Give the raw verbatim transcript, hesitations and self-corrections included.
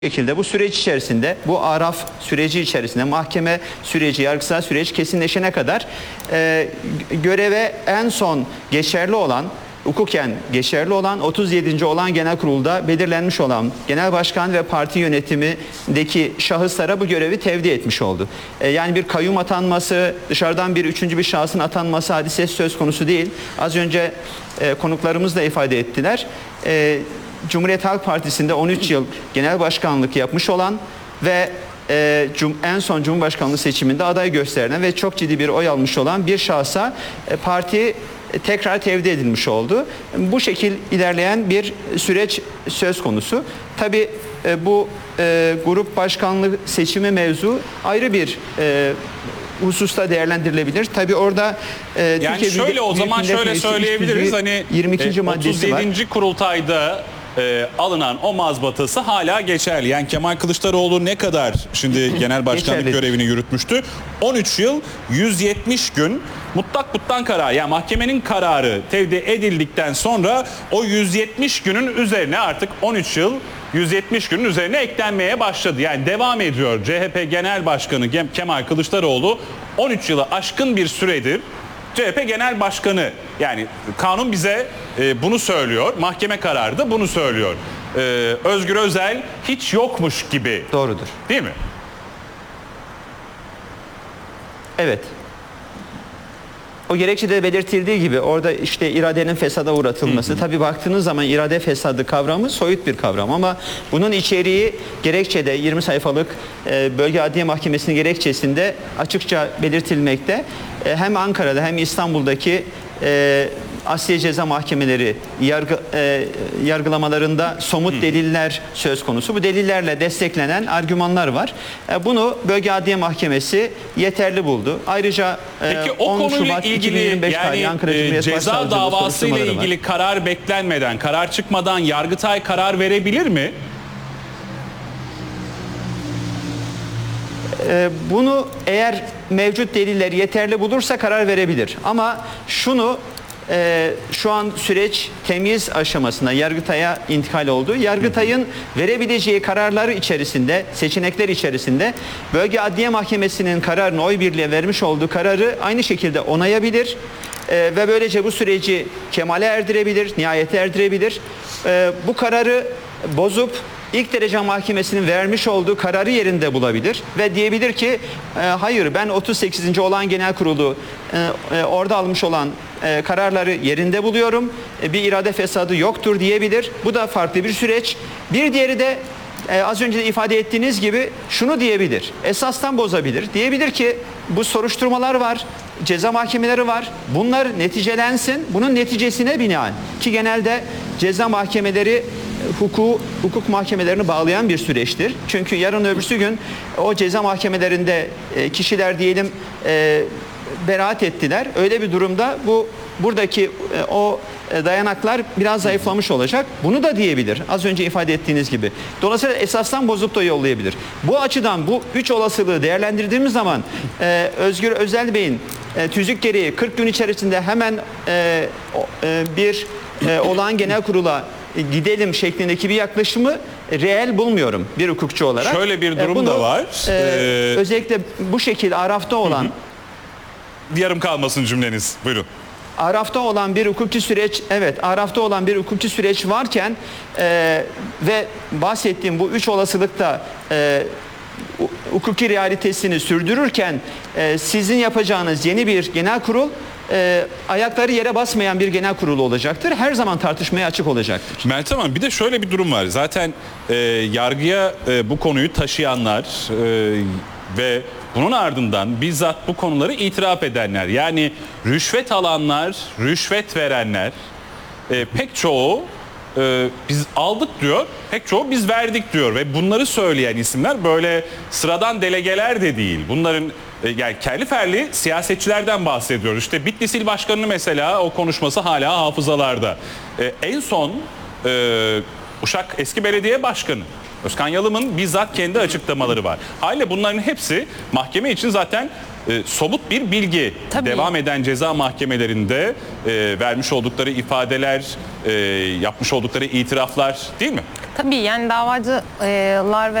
şekilde bu süreç içerisinde, bu araf süreci içerisinde, mahkeme süreci, yargısal süreç kesinleşene kadar e, göreve en son geçerli olan, hukuken geçerli olan otuz yedinci olan genel kurulda belirlenmiş olan genel başkan ve parti yönetimindeki şahıslara bu görevi tevdi etmiş oldu. E, yani bir kayyum atanması, dışarıdan bir üçüncü bir şahsın atanması hadisesi söz konusu değil. Az önce e, konuklarımız da ifade ettiler. E, Cumhuriyet Halk Partisi'nde on üç yıl genel başkanlık yapmış olan ve e, cum, en son Cumhurbaşkanlığı seçiminde aday gösterilen ve çok ciddi bir oy almış olan bir şahsa e, parti e, tekrar tevdi edilmiş oldu. Bu şekil ilerleyen bir süreç söz konusu. Tabii e, bu e, grup başkanlığı seçimi mevzu ayrı bir e, hususta değerlendirilebilir. Tabii orada e, yani Türkiye şöyle Büyük o zaman Millet şöyle Meclisi söyleyebiliriz. Hani yirmi ikinci e, maddesi otuz yedinci var. kurultayda e, alınan o mazbatası hala geçerli. Yani Kemal Kılıçdaroğlu ne kadar şimdi genel başkanlık Geçerli. görevini yürütmüş? on üç yıl yüz yetmiş gün mutlak buttan karar, yani mahkemenin kararı tevdi edildikten sonra o yüz yetmiş günün üzerine artık on üç yıl yüz yetmiş günün üzerine eklenmeye başladı. Yani devam ediyor. C H P Genel Başkanı Kemal Kılıçdaroğlu on üç yılı aşkın bir süredir C H P Genel Başkanı. Yani kanun bize e, bunu söylüyor. Mahkeme kararı da bunu söylüyor. E, Özgür Özel hiç yokmuş gibi. Doğrudur. Değil mi? Evet. O gerekçede belirtildiği gibi orada işte iradenin fesada uğratılması. Tabii baktığınız zaman irade fesadı kavramı soyut bir kavram ama bunun içeriği gerekçede yirmi sayfalık e, Bölge Adliye Mahkemesi'nin gerekçesinde açıkça belirtilmekte. E, hem Ankara'da hem İstanbul'daki e, Asliye Ceza Mahkemeleri yargı, e, yargılamalarında somut deliller söz konusu. Bu delillerle desteklenen argümanlar var. E, bunu Bölge Adliye Mahkemesi yeterli buldu. Ayrıca e, Peki o on konuyla Şubat ilgili iki bin yirmi beş tarihi yani Ankara e, Cumhuriyet ceza Başsavcılığı davası ile soruşturmaları ilgili var. karar beklenmeden, karar çıkmadan Yargıtay karar verebilir mi? E, bunu eğer mevcut deliller yeterli bulursa karar verebilir. Ama şunu Ee, şu an süreç temyiz aşamasında Yargıtay'a intikal oldu. Yargıtay'ın verebileceği kararları içerisinde, seçenekler içerisinde Bölge Adliye Mahkemesi'nin kararını oy birliğiyle vermiş olduğu kararı aynı şekilde onayabilir ee, ve böylece bu süreci kemale erdirebilir, nihayete erdirebilir. Ee, bu kararı bozup İlk derece mahkemesinin vermiş olduğu kararı yerinde bulabilir ve diyebilir ki e, hayır ben otuz sekizinci olan genel kurulu e, e, orada almış olan e, kararları yerinde buluyorum. E, bir irade fesadı yoktur diyebilir. Bu da farklı bir süreç. Bir diğeri de e, az önce de ifade ettiğiniz gibi şunu diyebilir. Esastan bozabilir. Diyebilir ki bu soruşturmalar var. Ceza mahkemeleri var. Bunlar neticelensin. Bunun neticesine binaen ki genelde ceza mahkemeleri hukuku, hukuk mahkemelerini bağlayan bir süreçtir. Çünkü yarın öbürsü gün o ceza mahkemelerinde e, kişiler diyelim e, beraat ettiler. Öyle bir durumda bu buradaki e, o e, dayanaklar biraz zayıflamış olacak. Bunu da diyebilir. Az önce ifade ettiğiniz gibi. Dolayısıyla esasdan bozup da yollayabilir. Bu açıdan bu üç olasılığı değerlendirdiğimiz zaman e, Özgür Özel Bey'in e, tüzük gereği kırk gün içerisinde hemen e, e, bir e, olağan genel kurula gidelim şeklindeki bir yaklaşımı reel bulmuyorum bir hukukçu olarak. Şöyle bir durum Bunu, da var. E, Ee, özellikle bu şekilde arafta olan hı hı. yarım kalmasın cümleniz. Buyurun. Arafta olan bir hukuki süreç, evet arafta olan bir hukuki süreç varken e, ve bahsettiğim bu üç olasılıkta e, hukuki realitesini sürdürürken e, sizin yapacağınız yeni bir genel kurul e, ayakları yere basmayan bir genel kurul olacaktır. Her zaman tartışmaya açık olacaktır. Meltem Hanım, bir de şöyle bir durum var. Zaten e, yargıya e, bu konuyu taşıyanlar e, ve bunun ardından bizzat bu konuları itiraf edenler, yani rüşvet alanlar, rüşvet verenler e, pek çoğu e, biz aldık diyor, pek çoğu biz verdik diyor ve bunları söyleyen isimler böyle sıradan delegeler de değil. Bunların e, yani kelli ferli siyasetçilerden bahsediyoruz. İşte Bitlis İl Başkanı'nın mesela o konuşması hala hafızalarda. E, en son e, Uşak eski belediye başkanı Özkan Yalım'ın bizzat kendi açıklamaları var. Haliyle bunların hepsi mahkeme için zaten e, somut bir bilgi. Tabii. Devam eden ceza mahkemelerinde e, vermiş oldukları ifadeler, e, yapmış oldukları itiraflar, değil mi? Tabii yani davacılar ve